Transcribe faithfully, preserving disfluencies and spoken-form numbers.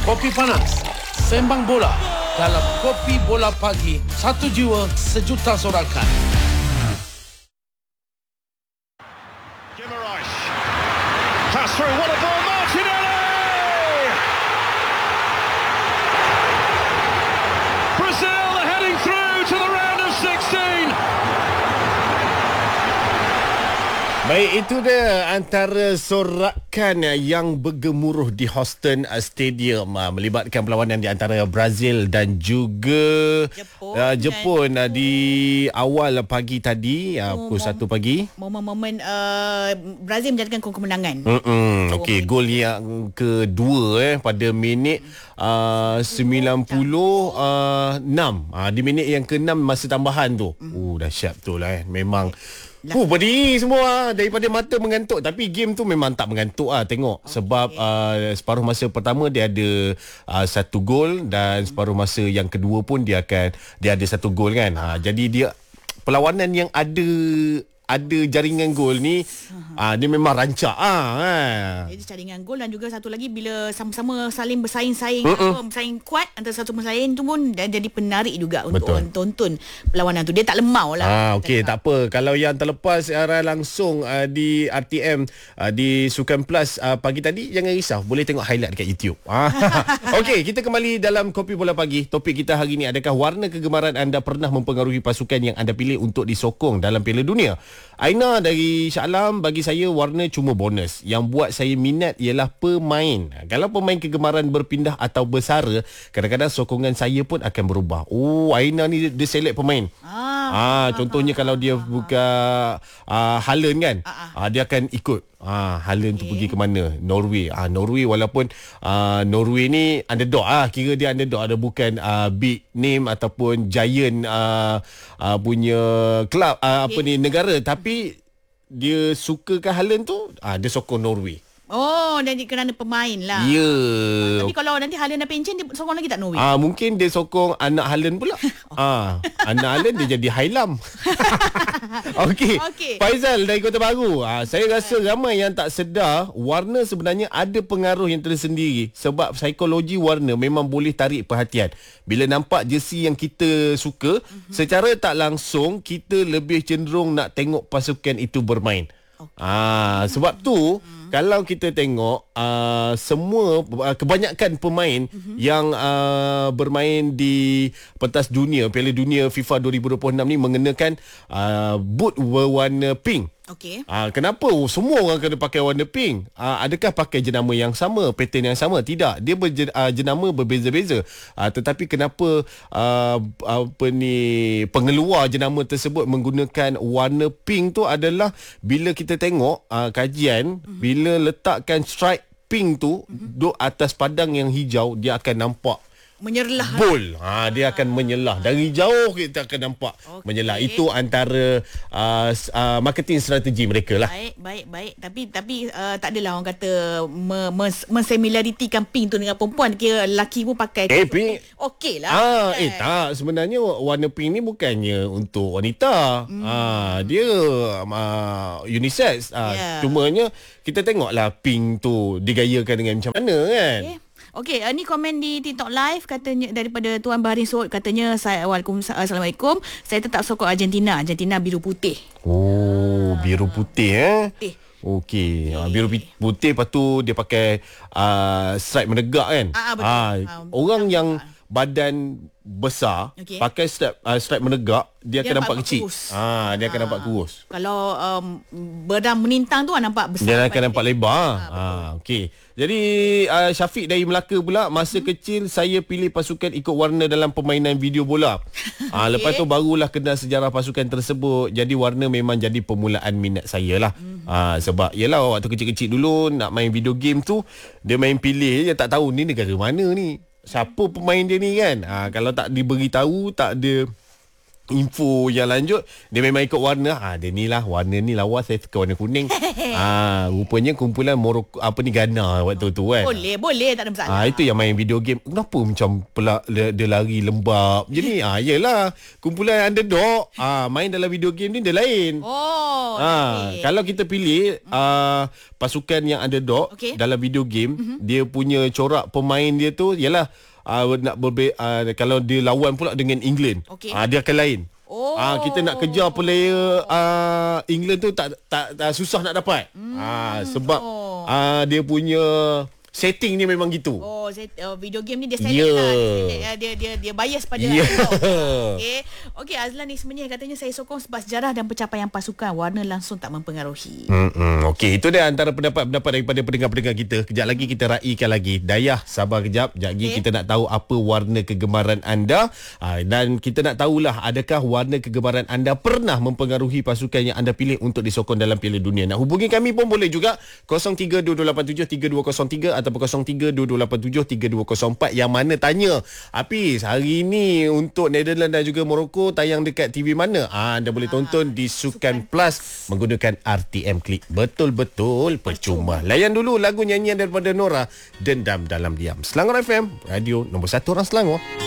Kopi panas, sembang bola dalam Kopi Bola Pagi. Satu jiwa, sejuta sorakan. Guimaraes. Pass through, what a ball, Martinelli! Brazil are heading through to the round of sixteen. Baik, itu dia antara sorakan yang bergemuruh di Houston Stadium, melibatkan perlawanan di antara Brazil dan juga Jepun, uh, Jepun dan... di awal pagi tadi, uh, pukul satu pagi. Momen-momen uh, Brazil menjadikan kemenangan. Mm-mm. Okey, gol yang kedua eh pada minit uh, sembilan puluh enam. Uh, di minit yang keenam masa tambahan tu. Mm. Oh, dahsyat betul lah eh. Memang Oh, berdiri semua daripada mata mengantuk. Tapi game tu memang tak mengantuk lah tengok. Okay. Sebab uh, separuh masa pertama dia ada uh, satu gol. Dan separuh masa yang kedua pun dia akan dia ada satu gol kan. Ha, jadi dia perlawanan yang ada ada jaringan gol ni, uh-huh. uh, dia memang rancak ah. Ha. Jadi jaringan gol dan juga satu lagi bila sama-sama saling bersaing-saing, uh-uh. bersaing kuat antara satu sama lain tu pun dan jadi penarik juga untuk orang tonton perlawanan tu. Dia tak lemau lah. Ah, okey, tak apa. Kalau yang terlepas siaran langsung uh, di R T M uh, di Sukan Plus uh, pagi tadi, jangan risau, boleh tengok highlight dekat YouTube. Ah. Okey, kita kembali dalam Kopi Bola Pagi. Topik kita hari ni, adakah warna kegemaran anda pernah mempengaruhi pasukan yang anda pilih untuk disokong dalam Piala Dunia? Aina dari Shah Alam, bagi saya warna cuma bonus. Yang buat saya minat ialah pemain. Kalau pemain kegemaran berpindah atau bersara, kadang-kadang sokongan saya pun akan berubah. Oh, Aina ni dia select pemain. Ah, ah contohnya ah, kalau dia ah, buka ah, Haaland kan, ah, ah. Ah, dia akan ikut. Ah, Haaland okay. tu pergi ke mana? Norway. Ah, Norway walaupun ah, Norway ni underdog ah, kira dia underdog, ada bukan ah, big name ataupun giant ah, ah, punya club ah, okay. apa ni negara, tapi dia sukakan Haaland tu, ah, dia sokong Norway. Oh, jadi kerana pemain lah. Ya. Yeah. Tapi kalau nanti Haaland dah pencen, dia sokong lagi tak Norway? Ah, mungkin dia sokong anak Haaland pula. ah, anak Haaland dia jadi Hailam. Okey. Okay. Faizal dari Kota Baru. Ah, saya rasa ramai yang tak sedar warna sebenarnya ada pengaruh yang tersendiri, sebab psikologi warna memang boleh tarik perhatian. Bila nampak jersey yang kita suka, uh-huh. secara tak langsung kita lebih cenderung nak tengok pasukan itu bermain. Okay. Ah, sebab tu hmm. kalau kita tengok uh, semua uh, kebanyakan pemain hmm. yang uh, bermain di pentas dunia, Piala Dunia FIFA dua ribu dua puluh enam ni mengenakan uh, boot berwarna pink. Okey. Ah, kenapa semua orang kena pakai warna pink? Ah, adakah pakai jenama yang sama, pattern yang sama? Tidak. Dia berjen, uh, jenama berbeza-beza. Ah, tetapi kenapa uh, apa ni pengeluar jenama tersebut menggunakan warna pink tu adalah bila kita tengok uh, kajian, mm-hmm. bila letakkan stripe pink tu mm-hmm. duduk atas padang yang hijau, dia akan nampak menyerlah. Bol. Ha, dia akan menyelah. Dari jauh kita akan nampak okay. menyelah. Itu antara uh, uh, marketing strategi mereka lah. Baik, baik, baik. Tapi tapi uh, tak adalah orang kata me, me, mensimilaritykan pink tu dengan perempuan. Kira lelaki pun pakai. Eh, pink. Okey lah. Ah, kan? Eh, tak. Sebenarnya warna pink ni bukannya untuk wanita. Hmm. Ah, dia uh, unisex. Ah, yeah. Cumanya kita tengoklah pink tu digayakan dengan macam mana kan. Okay. Okey, uh, ni komen di TikTok Live katanya daripada Tuan Baharin Sohut, katanya saya Waalaikumsalam, Assalamualaikum. Saya tetap sokong Argentina. Argentina biru putih. Oh, biru putih eh. Putih. Okey, okay. Biru putih, lepas tu dia pakai uh, stripe menegak kan. Ah, betul. Ah, ah, orang betul. Yang badan besar okay. pakai stripe uh, stripe menegak, dia, dia akan nampak kecil. Ah, dia akan ha. nampak kurus. Kalau um, badan menintang tu nampak besar. Dia akan nampak lebar. Ha, ah, okey. Jadi uh, Syafiq dari Melaka pula, masa hmm. kecil saya pilih pasukan ikut warna dalam permainan video bola. Ah, okay. Lepas tu barulah kenal sejarah pasukan tersebut. Jadi warna memang jadi permulaan minat saya lah. Hmm. Ah, sebab yelah waktu kecil-kecil dulu nak main video game tu, dia main pilih je, tak tahu ni negara mana ni, siapa pemain dia ni kan. Ha, kalau tak diberi tahu, tak ada info yang lanjut, dia memang ikut warna. Ah, dia ni lah, warna ni lawa, saya suka warna kuning. Ah, rupanya kumpulan Morocco apa ni Ghana waktu tu kan. Boleh, boleh, tak ada masalah. Ah, itu yang main video game. Kenapa macam pelak dia lari lembab je ni? Ah, yelah, kumpulan underdog. Ah, main dalam video game ni dia lain. Oh. Ah, okay. Kalau kita pilih ah, pasukan yang underdog okay. dalam video game, mm-hmm. dia punya corak pemain dia tu ialah Uh, nak berbe uh, kalau dia lawan pula dengan England, okay. uh, dia akan lain. Oh. Uh, kita nak kejar player uh, England tu tak, tak tak susah nak dapat. Hmm. Uh, sebab oh. uh, dia punya setting ni memang gitu. Oh, set, uh, video game ni dia select yeah. lah. Dia, dia dia dia bias pada yeah. Okey. Okey, Azlan ni sebenarnya katanya saya sokong sebab sejarah dan pencapaian pasukan, warna langsung tak mempengaruhi. Hmm. Okey, itu dia antara pendapat-pendapat daripada pendengar-pendengar kita. Kejap lagi kita raikan lagi. Dayah, sabar kejap. Kejap lagi okay. kita nak tahu apa warna kegemaran anda. Uh, dan kita nak tahulah adakah warna kegemaran anda pernah mempengaruhi pasukan yang anda pilih untuk disokong dalam Piala Dunia. Nak hubungi kami pun boleh juga kosong tiga dua dua lapan tujuh tiga dua kosong tiga ataupun kosong tiga dua dua lapan tujuh tiga dua kosong empat. Yang mana tanya, Hafiz, hari ni untuk Netherlands dan juga Morocco tayang dekat T V mana? Ah, anda boleh tonton di Sukan Plus menggunakan R T M Klik. Betul-betul percuma. Layan dulu lagu nyanyian daripada Nora, Dendam Dalam Diam. Selangor F M, radio nombor satu orang Selangor.